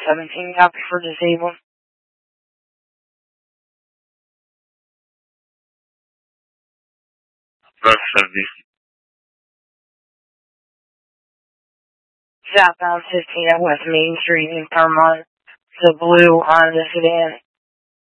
17, copy for disabled. Bus 70. Southbound 15 at West Main Street in Claremont. The blue Honda sedan.